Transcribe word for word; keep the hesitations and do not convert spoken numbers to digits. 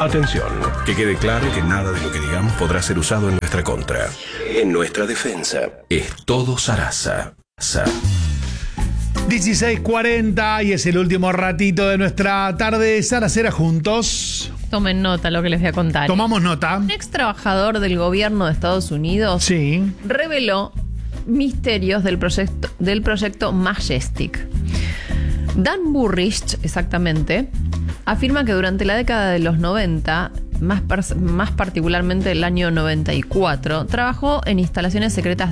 Atención, que quede claro que nada de lo que digamos podrá ser usado en nuestra contra. En nuestra defensa, es todo Sarasa. Sa. dieciséis cuarenta y es el último ratito de nuestra tarde saracera juntos. Tomen nota lo que les voy a contar. Tomamos nota. Un ex trabajador del gobierno de Estados Unidos Sí. reveló misterios del proyecto, del proyecto Majestic. Dan Burrich, exactamente, afirma que durante la década de los noventa, más, más particularmente el año noventa y cuatro, trabajó en instalaciones secretas